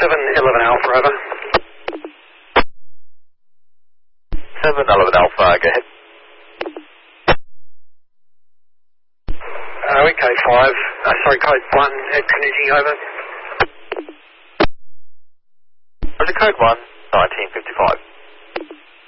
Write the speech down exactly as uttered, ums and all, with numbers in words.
seven eleven Alpha, over. seven eleven Alpha, go ahead. Uh, code five, uh, sorry, code one at Trinity, over. Roger, code one, nineteen fifty-five.